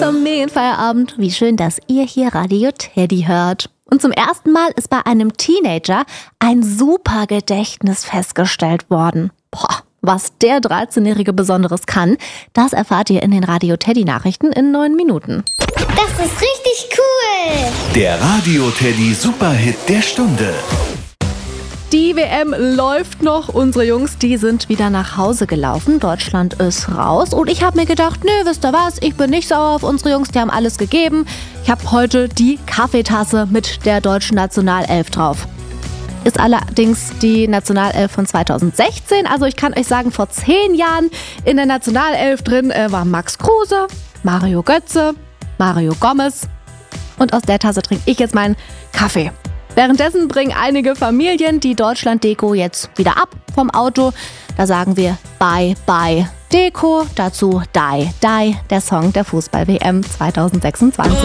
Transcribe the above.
Familienfeierabend. Wie schön, dass ihr hier Radio Teddy hört. Und zum ersten Mal ist bei einem Teenager ein Supergedächtnis festgestellt worden. Was der 13-Jährige Besonderes kann, das erfahrt ihr in den Radio Teddy Nachrichten in 9 Minuten. Das ist richtig cool! Der Radio Teddy Superhit der Stunde. Die WM läuft noch. Unsere Jungs, die sind wieder nach Hause gelaufen. Deutschland ist raus. Und ich habe mir gedacht, wisst ihr was? Ich bin nicht sauer auf unsere Jungs. Die haben alles gegeben. Ich habe heute die Kaffeetasse mit der deutschen Nationalelf drauf. Ist allerdings die Nationalelf von 2016. Also ich kann euch sagen, vor 10 Jahren in der Nationalelf drin war Max Kruse, Mario Götze, Mario Gomez. Und aus der Tasse trinke ich jetzt meinen Kaffee. Währenddessen bringen einige Familien die Deutschland-Deko jetzt wieder ab vom Auto. Da sagen wir Bye, Bye Deko. Dazu Die, Die, der Song der Fußball-WM 2026.